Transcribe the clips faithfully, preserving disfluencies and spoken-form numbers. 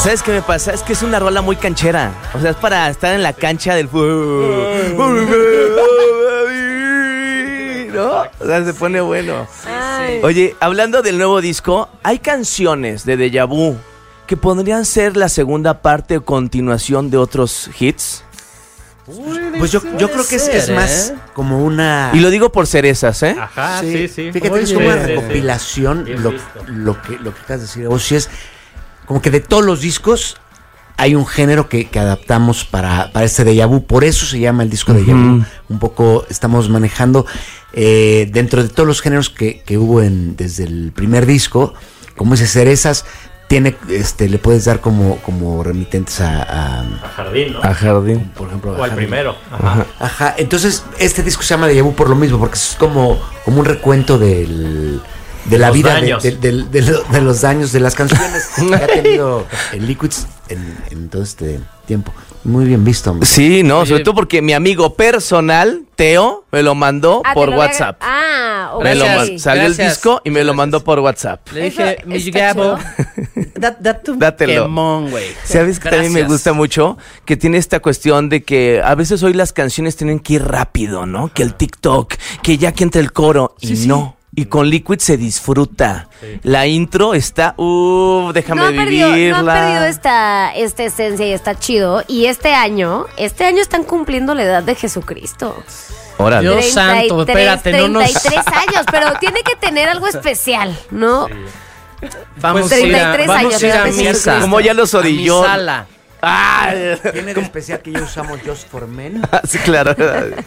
¿Sabes qué me pasa? Es que es una rola muy canchera. O sea, es para estar en la cancha del fútbol. ¿No? O sea, se pone bueno. Ay. Oye, hablando del nuevo disco, hay canciones de Deja Vu que podrían ser la segunda parte o continuación de otros hits. Pues yo, yo creo que es, es más ¿eh? como una... Y lo digo por cerezas, ¿eh? Ajá, sí, sí. Fíjate, Oye, es como una sí, sí, sí. recopilación, Bien lo, visto. lo, que, lo que acabas de decir. O si es como que de todos los discos hay un género que, que adaptamos para, para este Deja Vu. Por eso se llama el disco Deja Vu. Ujú. Un poco estamos manejando eh, dentro de todos los géneros que, que hubo en, desde el primer disco. Como dice Cerezas, tiene, este, le puedes dar como, como remitentes a, a, A Jardín, ¿no? A Jardín. por ejemplo, a O al Jardín. primero. Ajá. Ajá, entonces este disco se llama Deja Vu por lo mismo, porque es como, como un recuento del, de la Los vida, de, daños. de, de- de lo- de los daños, de las canciones que ha tenido el Liquids en, en todo este tiempo. Muy bien visto, hombre. Sí, no, Oye. sobre todo porque mi amigo personal, Teo, me lo mandó Ah, por te lo voy a- WhatsApp. Ah, ok. Me lo Sí. man- salió el Gracias. disco y me lo mandó por WhatsApp. Eso Le dije, está mi Gabo, chido. da- date un Dátelo. quemón, güey. ¿Sabes que también me Gracias. gusta mucho? Que tiene esta cuestión de que a veces hoy las canciones tienen que ir rápido, ¿no? Que el TikTok, que ya que entre el coro. Y Sí, sí. no. Y con Liquid se disfruta. Sí. La intro está, uh, déjame No han, perdido, vivirla. no han perdido esta, esta esencia y está chido. Y este año, este año están cumpliendo la edad de Jesucristo. Órale. Dios santo, espérate, no nos- treinta y tres años, pero tiene que tener algo especial, ¿no? Vamos Pues, a ir a, treinta y tres vamos años, a, ir a ya te misa. Como ya los A mi orilló. sala. Ah, Tiene de especial que ya usamos Just for Men. sí, claro.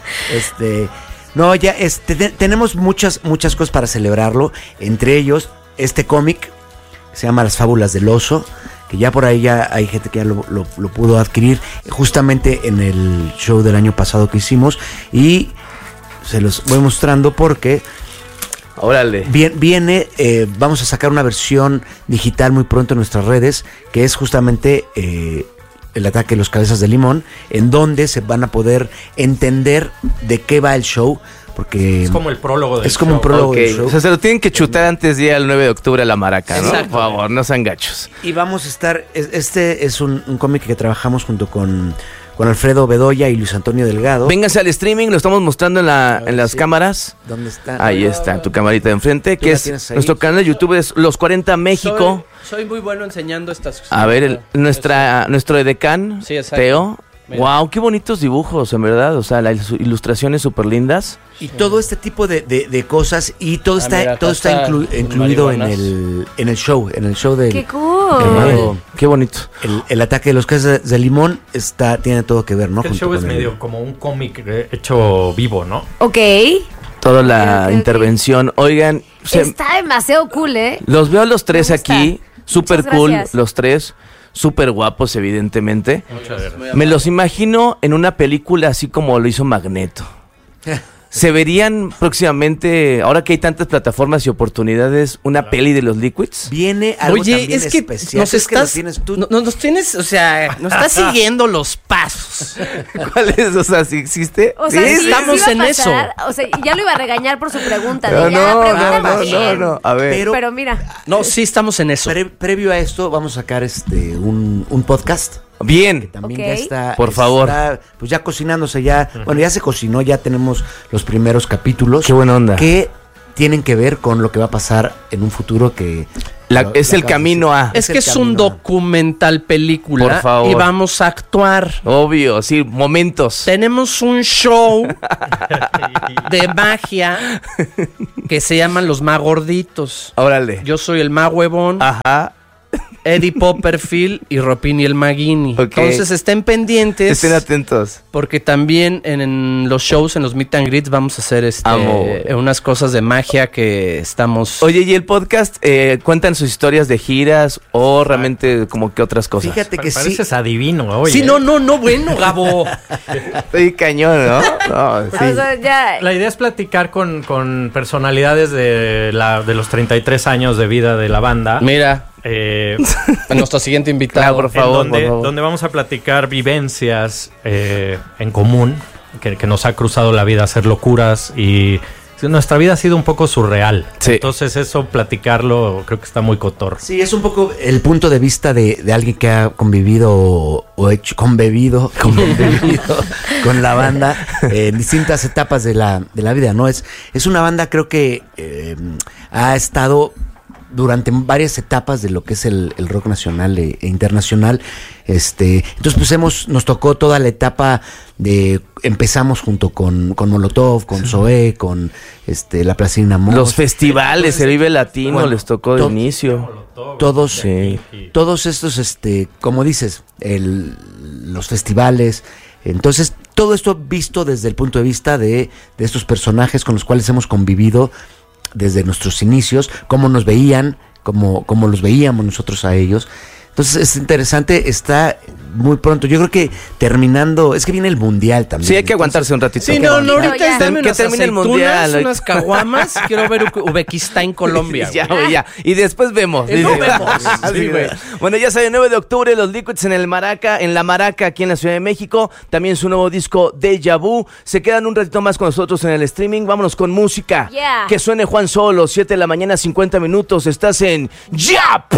Este, no, ya este, te- tenemos muchas, muchas cosas para celebrarlo. Entre ellos, este cómic que se llama Las Fábulas del Oso, que ya por ahí ya hay gente que ya lo, lo- lo pudo adquirir justamente en el show del año pasado que hicimos. Y se los voy mostrando porque Órale. Bien, viene, eh, vamos a sacar una versión digital muy pronto en nuestras redes, que es justamente eh, el ataque de los cabezas de limón, en donde se van a poder entender de qué va el show, porque Es como el prólogo del es como un show. prólogo Ok, del show. o sea, se lo tienen que chutar antes de ir al nueve de octubre a la Maraca, ¿no? Exacto. Por favor, no sean gachos. Y vamos a estar, es- este es un, un cómic que trabajamos junto con, con Alfredo Bedoya y Luis Antonio Delgado. Vénganse al streaming, lo estamos mostrando en, la, en las Sí. cámaras. ¿Dónde está? Ahí está, tu camarita de enfrente, Tú que la es tienes ahí. nuestro canal de YouTube, es Los cuarenta México. Soy, soy muy bueno enseñando estas cosas. A ver, el- nuestra, nuestro edecán, Sí, exacto. Teo. Mira. Wow, qué bonitos dibujos, en verdad. O sea, las ilustraciones súper lindas. Y todo este tipo de, de- de cosas, y todo Ah, está, mira, acá todo está está inclu- el incluido en marihuanas. el, en el show, en el show del... ¡Qué cool! Quemado. Qué bonito. El, el ataque de los cabezas de limón está, tiene todo que ver, ¿no? El Junto show es con el- medio como un cómic eh, hecho vivo, ¿no? Ok. Toda la Ok, ok, ok. intervención. Oigan, se- Está demasiado cool, ¿eh? los veo a los tres Me gusta. aquí. Súper Muchas cool, gracias. los tres. Súper guapos, evidentemente. Muchas gracias. Me los imagino en una película así como lo hizo Magneto. Se verían próximamente, ahora que hay tantas plataformas y oportunidades, una peli de los Liquids. Viene algo Oye, también es que especial. nos Es que lo estás, tienes tú. no- no- nos tienes, o sea, nos estás siguiendo los pasos. ¿Cuál es? O sea, ¿sí existe? O sea, Sí, sí, estamos sí iba a en pasar. O sea, ya lo iba a regañar por su pregunta. No, de, ya, no, pregunta no, no, bien. no, no. A ver. Pero- Pero mira, No, sí estamos en eso. Pre- previo a esto, vamos a sacar este un, un podcast. Bien. También Ok. ya está. Por favor. está, pues ya cocinándose ya. Bueno, ya se cocinó, ya tenemos los primeros capítulos. Qué buena onda. Que tienen que ver con lo que va a pasar en un futuro que. La- lo- es lo el acabas de camino decir. a. Es el que es un camino a- documental película Por favor. y vamos a actuar. Obvio, sí, momentos. Tenemos un show de magia que se llaman Los Magorditos. Órale. Yo soy el Magüevón, Ajá. Eddie Popperfield y Ropini el Maguini. Ok. Entonces estén pendientes Estén atentos. porque también en, en los shows, en los meet and greets vamos a hacer este, Amo. unas cosas de magia que estamos... Oye, ¿y el podcast eh, cuentan sus historias de giras o realmente como que otras cosas? Fíjate que sí. Pareces adivino, oye. sí, no, no, no, bueno, Gabo. Estoy cañón, ¿no? No, sí. o sea, ya. La idea es platicar con, con personalidades de, la, de los treinta y tres años de vida de la banda. Mira, Eh, a nuestro siguiente invitado. Claro, por favor, en donde, por favor. donde vamos a platicar vivencias eh, en común, que, que nos ha cruzado la vida, hacer locuras y nuestra vida ha sido un poco surreal. Sí. Entonces eso, platicarlo, creo que está muy cotorro. Sí, es un poco el punto de vista de, de alguien que ha convivido o, o hecho, convivido, convivido con la banda eh, en distintas etapas de la, de la vida, ¿no? Es, es una banda, creo que eh, ha estado durante varias etapas de lo que es el, el rock nacional e, e internacional. Este, entonces pues hemos, nos tocó toda la etapa de, empezamos junto con, con Molotov, con sí. Zoé, con este la Placina Moss. Los festivales, el Vive Latino bueno, les tocó de to- inicio. Todos, sí. todos estos, este, como dices, el, los festivales. Entonces, todo esto visto desde el punto de vista de, de estos personajes con los cuales hemos convivido desde nuestros inicios, cómo nos veían, cómo, cómo los veíamos nosotros a ellos. Entonces es interesante, está muy pronto. Yo creo que terminando, es que viene el mundial también. Sí, hay que aguantarse un ratito. Sí, no, no, ahorita es dame que unas termine el aceitunas, mundial. unas caguamas. Quiero ver U- Uzbekistán, Colombia. Ya, güey, ya. Y después vemos. Eh, no vemos. Sí, güey. Bueno, ya saben, nueve de octubre, los Liquids en el Maraca, en la Maraca, aquí en la Ciudad de México. También su nuevo disco, Deja Vu. Se quedan un ratito más con nosotros en el streaming. Vámonos con música. Yeah. Que suene Juan Solo, siete de la mañana, cincuenta minutos. Estás en Ya.